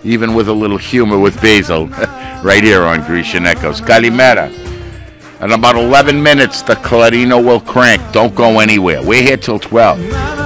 even with a little humor with Basil, right here on Grecian Echoes. Kalimera. In about 11 minutes, the Clarino will crank. Don't go anywhere. We're here till 12.